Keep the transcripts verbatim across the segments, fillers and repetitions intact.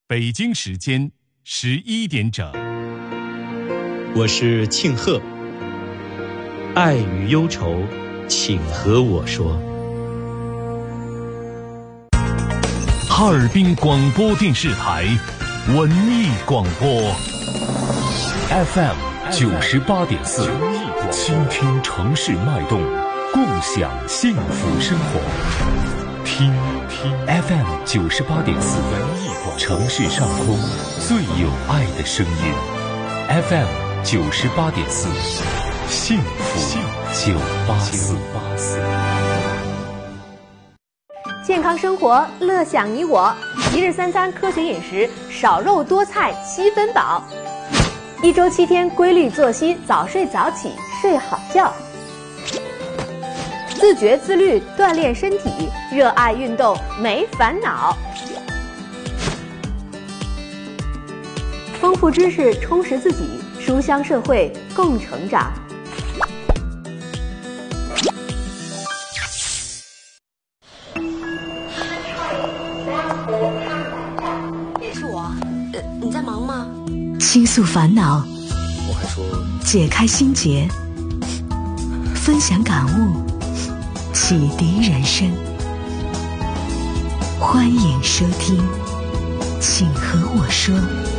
北京时间十一点整。 我是庆贺，爱与忧愁，请和我说。 哈尔滨广播电视台文艺广播 F M 九十八点四，倾听城市脉动，共享幸福生活。听听 F M 九十八点四，文艺广播，城市上空最有爱的声音。F M 九十八点四，幸福九八四。 健康生活，乐享你我。一日三餐科学饮食，少肉多菜七分饱。一周七天规律作息，早睡早起，睡好觉。自觉自律，锻炼身体，热爱运动，没烦恼。丰富知识，充实自己，书香社会，共成长。 是我，呃，你在忙吗？ 倾诉烦恼， 我还说解开心结，分享感悟，启迪人生。欢迎收听，请和我说。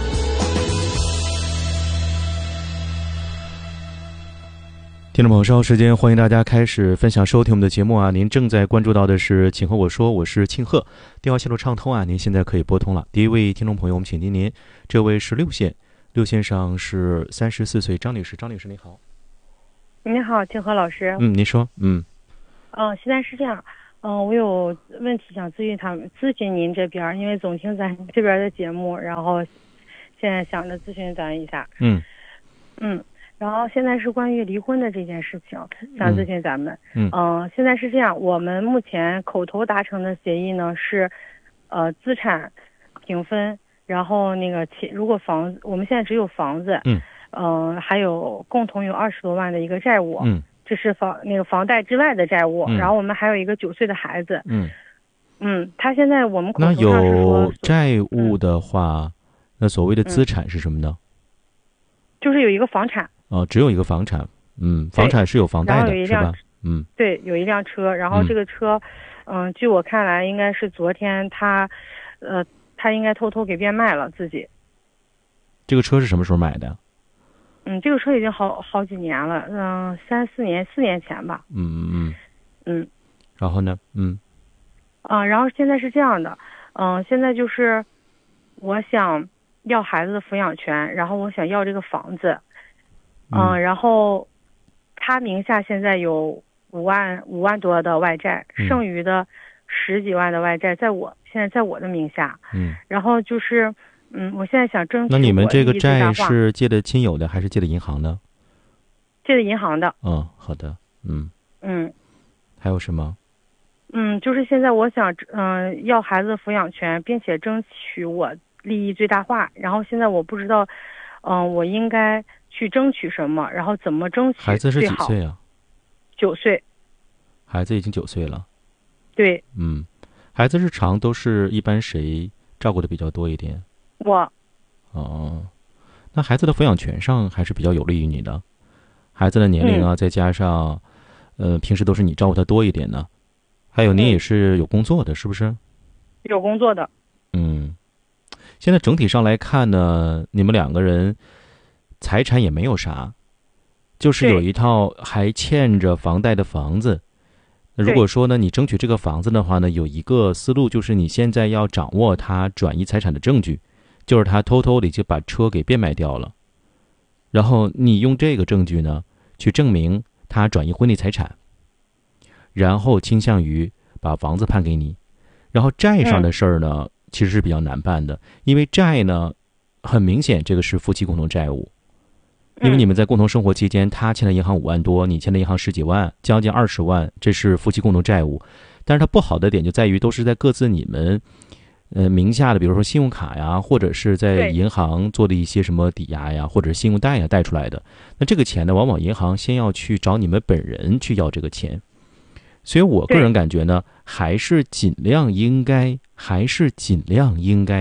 听众朋友，稍后时间欢迎大家开始分享收听我们的节目啊！您正在关注到的是请和我说，我是庆贺，电话线路畅通啊，您现在可以拨通了。第一位听众朋友，我们请听您，这位是六线，六线上是三十四岁张女士，张女士你好。 你好，庆和老师。 嗯，您说。嗯。 嗯、呃，现在是这样，嗯、呃，我有问题想咨询他们，咨询您这边，因为总听咱这边的节目，然后现在想着咨询咱一下。 嗯。 嗯。然后现在是关于离婚的这件事情，想咨询咱们。 嗯。 嗯、呃，现在是这样，我们目前口头达成的协议呢是，呃，资产平分，然后那个钱，如果房子，我们现在只有房子。 嗯。 嗯、呃，还有共同有二十多万的一个债务。 嗯。 这是房那个房贷之外的债务。 嗯。 然后我们还有一个九岁的孩子。 嗯。 嗯，他现在我们口头那上是说有债务的话，嗯、那所谓的资产是什么呢？ 就是有一个房产。 哦，只有一个房产，嗯，房产是有房贷的，是吧？嗯， 对，有一辆车，然后这个车，嗯、呃，据我看来，应该是昨天他，呃，他应该偷偷给变卖了自己。 这个车是什么时候买的？ 嗯，这个车已经好好几年了，嗯、呃，三四年，四年前吧。 嗯嗯嗯。 嗯。 然后呢？嗯。 啊、呃，然后现在是这样的，嗯、呃，现在就是我想要孩子的抚养权，然后我想要这个房子。嗯, 嗯，然后他名下现在有五万五万多的外债， 嗯、 剩余的十几万的外债在我现在在我的名下。 嗯， 然后就是，嗯，我现在想争取。 那你们这个债是借的亲友的还是借的银行的？ 借的银行的。 嗯，好的，嗯嗯， 还有什么？ 嗯，就是现在我想，嗯、呃，要孩子的抚养权，并且争取我利益最大化。然后现在我不知道，嗯、呃，我应该去争取什么，然后怎么争取最好。 孩子是几岁啊？ 九岁。 孩子已经九岁了。 对。 嗯，孩子日常都是一般谁照顾的比较多一点？ 我。 哦，那孩子的抚养权上还是比较有利于你的。孩子的年龄啊，嗯、再加上，呃，平时都是你照顾他多一点呢。还有，你也是有工作的，嗯、是不是？ 有工作的。 嗯，现在整体上来看呢，你们两个人财产也没有啥，就是有一套还欠着房贷的房子。如果说呢，你争取这个房子的话呢，有一个思路就是你现在要掌握他转移财产的证据，就是他偷偷的就把车给变卖掉了，然后你用这个证据呢去证明他转移婚内财产，然后倾向于把房子判给你。然后债上的事儿呢、嗯、其实是比较难办的，因为债呢很明显这个是夫妻共同债务，因为你们在共同生活期间，他欠了银行五万多，你欠了银行十几万，将近二十万，这是夫妻共同债务。但是它不好的点就在于都是在各自你们呃名下的，比如说信用卡呀，或者是在银行做的一些什么抵押呀，或者是信用贷呀贷出来的。那这个钱呢，往往银行先要去找你们本人去要这个钱。所以我个人感觉呢，还是尽量应该，还是尽量应该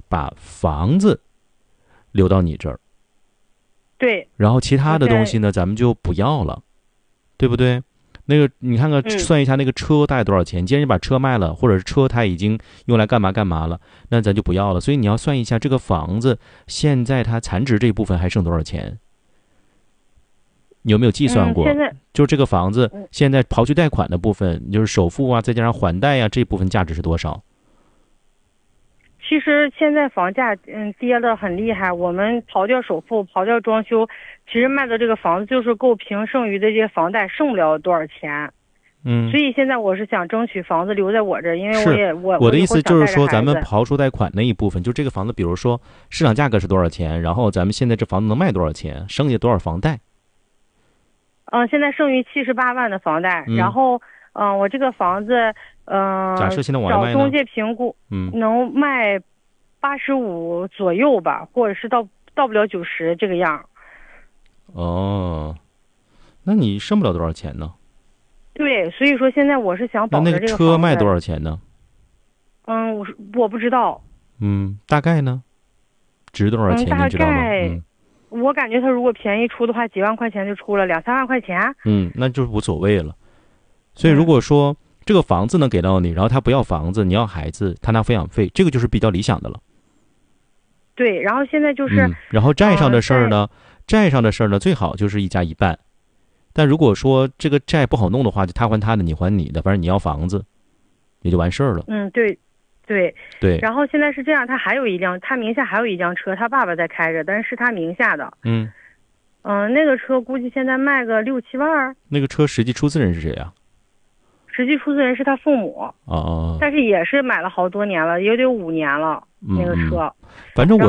把房子留到你这儿， 对， 然后其他的东西呢，咱们就不要了，对不对？那个你看看， 嗯算一下那个车大概多少钱？既然你把车卖了，或者是车它已经用来干嘛干嘛了，那咱就不要了。所以你要算一下这个房子现在它残值这一部分还剩多少钱？你有没有计算过？ 嗯、现在就这个房子现在刨去贷款的部分，就是首付啊，再加上还贷啊，这部分价值是多少？ 其实现在房价嗯跌得很厉害，我们刨掉首付，刨掉装修，其实卖的这个房子就是够平剩余的这些房贷，剩不了多少钱。 嗯， 所以现在我是想争取房子留在我这儿，因为我也我我的意思就是说， 我咱们刨出贷款那一部分，就这个房子，比如说市场价格是多少钱，然后咱们现在这房子能卖多少钱，剩下多少房贷？ 嗯、呃，现在剩余七十八万的房贷，嗯、然后嗯、呃，我这个房子嗯、呃， 假设现在往外卖呢， 找中介评估， 嗯， 能卖八十五左右吧，或者是到到不了九十这个样。 哦，那你剩不了多少钱呢？ 对，所以说现在我是想保着这个房子。 那那个车卖多少钱呢？ 嗯，我我不知道。 嗯，大概呢？值多少钱？ 嗯、 你知道吗？ 嗯，我感觉他如果便宜出的话，几万块钱就出了，两三万块钱。 嗯，那就是无所谓了。所以如果说这个房子能给到你，然后他不要房子，你要孩子，他拿抚养费，这个就是比较理想的了。 对，然后现在就是， 嗯、然后债上的事儿呢，呃、债上的事儿呢，最好就是一家一半。但如果说这个债不好弄的话，就他还他的，你还你的，反正你要房子，也就完事儿了。 嗯，对，对， 对。 然后现在是这样，他还有一辆，他名下还有一辆车，他爸爸在开着，但是是他名下的。 嗯。 嗯、呃，那个车估计现在卖个六七万。那个车实际出资人是谁呀、啊？ 实际出资人是他父母。 哦。 但是也是买了好多年了，也得五年了， 嗯、 那个车。 反正我。